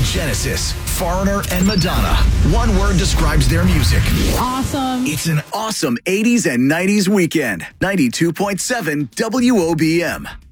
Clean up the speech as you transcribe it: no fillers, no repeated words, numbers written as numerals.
Genesis, Foreigner, and Madonna. One word describes their music. Awesome. It's an awesome 80s and 90s weekend. 92.7 WOBM.